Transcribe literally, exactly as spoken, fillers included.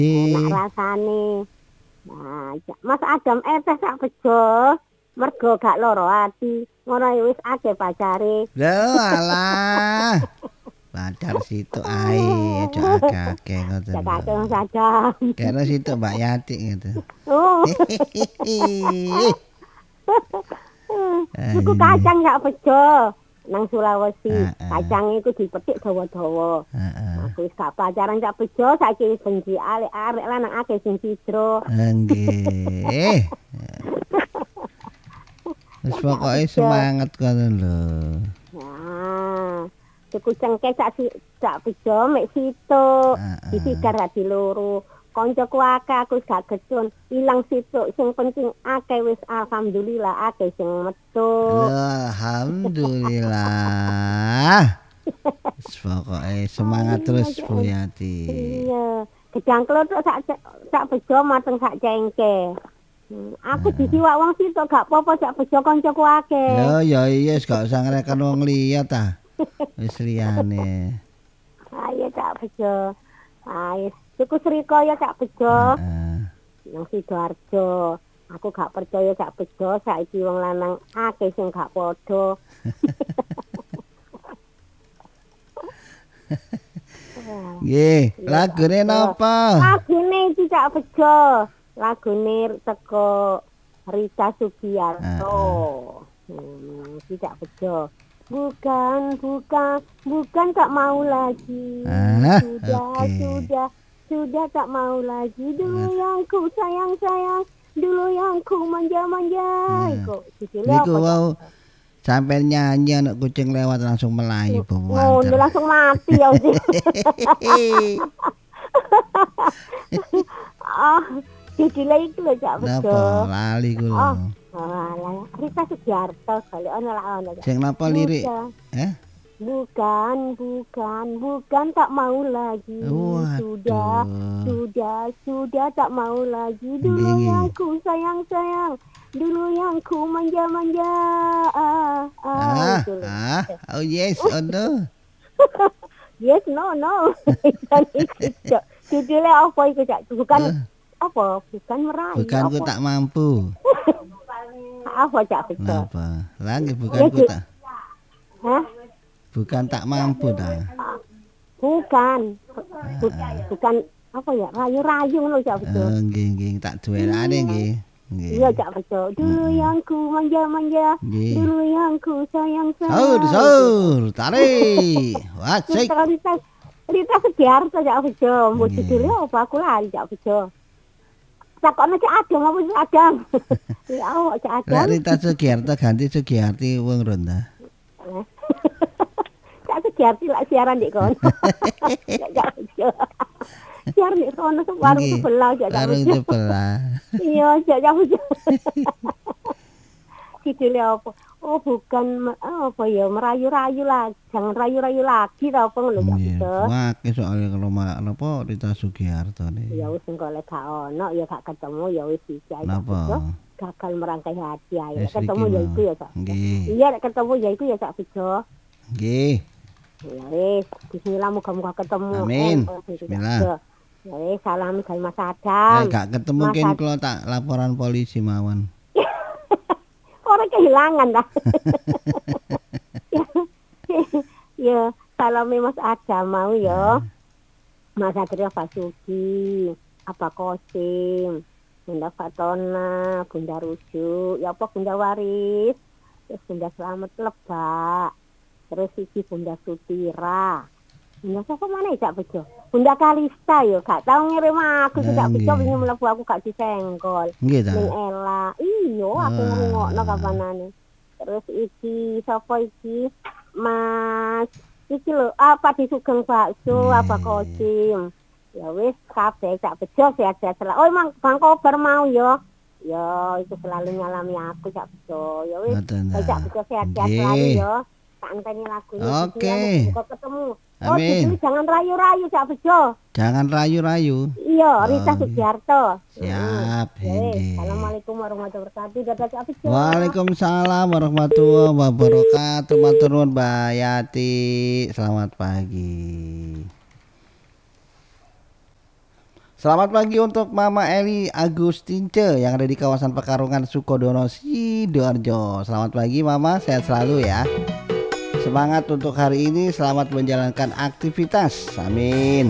Enak rasane. Nah, Mas Adam eteh sak bejo, mergo gak loro ati. Ngono wis akeh pacare. Lho alah. Pacar situ ae, aja akeh-akeh ngoten. Gak akeh Mas Adam. Kene situ Mbak Yati gitu. Oh. Suku kacang gak bejo. Nang Sulawesi, uh, uh. kacang iku dipetik dawa-dawa. Heeh. Uh, uh. Aku wis gak pacaran cak bejo, saiki wis benci arek-arek lanang akeh sing sidro. Nggih. Wis pokoke semangat kono lho. Nah, suku cengkeh cak cak bejo mek situ. Disigar hati loro. Koncoku akeh aku gak getun, ilang situk sing penting akeh wis alhamdulillah akeh sing metu. Alhamdulillah. Pokoke semangat terus Bu Yati. Iya, gedang klothok sak sak bejo mateng sak cengkeh. Hmm, aku nah. Disiwak wong situk gak apa-apa sak bejo koncoku akeh. Yo ya iya gak usah ngreken wong liya ta. Wis liyane. Ayo sak bejo. Ayo suku Srikaya cak bejo. Heeh. Nang Sidoarjo. Aku gak percaya cak bejo saiki wong lanang akeh sing gak padha. Nggih, lagune napa? Lagune iki cak bejo. Lagune teko Rita Sugiarto. Hmm, iki cak bejo. Bukan, bukan, bukan tak mau lagi. Ah, sudah, okay. sudah. Sudah tak mau lagi dulu yang ku sayang-sayang, dulu yang ku manja-manja. Iku niku wau sampai nyanyi anak kucing lewat langsung melayu bawa. Oh, langsung mati ya sih. Ah, judulnya itu lho Cak Bejo. Napa lali ku lho. Oh, Rita Sugiarto kali ana lak ana. Sing napa lirik? Eh? Bukan, bukan, bukan tak mau lagi. Waduh. Sudah, sudah, sudah tak mau lagi. Dulu Gini. Yang ku sayang-sayang, dulu yang ku manja-manja. Ah, ah, ah, ah, oh yes, oh no. Yes, no, no. Judulnya apa itu, Cak? Bukan uh. apa? Bukan merayu. Bukan ku tak mampu. Apa, Cak? Kenapa? Lagi bukan ku tak. Hah? Bukan tak mampu dah. Bukan. Bukan, bukan apa ya? Rayu-rayu ngono Cak Bejo. Oh, nggih nggih tak duelane nggih. Nggih. Iya Cak Bejo. Dulu hmm. yang ku manja-manja, dulu yang ku sayang-sayang. Saur, saur, tarik. Wasik. Rita, Rita Sugiarto Cak Bejo. Mbok judulnya apa aku lali Cak Bejo. Takokno Cak Adam apa Cak Adam? Ya Allah Cak Adam. Rita Sugiarto ganti Sugiarti wong ronda. Siarti lah siaran di kon. Siaran di kono warung sebelah aja. Warung sebelah. Iya, aja aja. Judulnya apa? Oh, bukan apa ya, merayu-rayu lah. Jangan rayu-rayu lagi ta apa ngono ya. Wah, soalnya kalau napa Rita Sugiarto nih. Ya wis engko lek gak ono ya gak ketemu ya wis iki ae. Napa? Gagal merangkai hati ae. Ketemu ya iku ya, Cak. Nggih. Iya, ketemu ya iku ya, Cak Bejo. Nggih. Ya wis, bismillah muga-muga ketemu. Amin. Bismillah. Ya wis, salam gawe Mas Adam. Ya gak ketemu ken kula tak laporan polisi mawon. Ora kehilangan dah. Ya, salame Mas Adam mau ya. Mas Adria Fasugi, apa Kosim, Bunda Fatona, Bunda Rujuk, ya apa Bunda Waris, terus Bunda Selamat Lebak. Terus iki Bunda Sutira. Bunda siapa mana ya Cak Bejo? Bunda Kalista yo, gak tau ngirim aku Cak Bejo wingi mlebu aku gak disenggol. Nggih ta. Ning Ela. Iyo aku ngrungokno kapanane. Terus iki sapa iki? Mas iki lho apa di Sugeng Bakso apa Kosim. Ya wis kabeh Cak Bejo sehat-sehat selalu. Oh emang Bang Kobar mau yo. Ya itu selalu nyalami aku Cak Bejo. Ya wis Cak Bejo sehat-sehat selalu yo. Tak anteni lagu Oke. Ketemu. Amin. Oh, jangan rayu-rayu Cak Bejo. Jangan rayu-rayu. Iya, Rita Sugiarto. Siap, hmm. Assalamualaikum warahmatullahi wabarakatuh. Dadah Cak Bejo. Waalaikumsalam warahmatullahi wabarakatuh. Matur nuwun Mbak Yati. Selamat pagi. Selamat pagi untuk Mama Eli Agustince yang ada di kawasan Pekarungan Sukodono Sidoarjo. Selamat pagi Mama, sehat selalu ya. Semangat untuk hari ini, selamat menjalankan aktivitas. Amin.